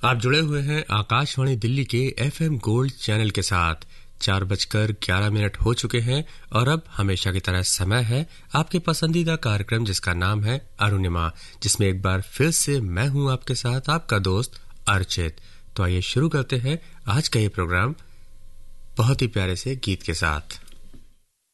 आप जुड़े हुए हैं आकाशवाणी दिल्ली के FM गोल्ड चैनल के साथ। 4:11 हो चुके हैं और अब हमेशा की तरह समय है आपके पसंदीदा कार्यक्रम जिसका नाम है अरुणिमा, जिसमें एक बार फिर से मैं हूं आपके साथ आपका दोस्त अर्चित। तो आइए शुरू करते हैं आज का ये प्रोग्राम बहुत ही प्यारे से गीत के साथ।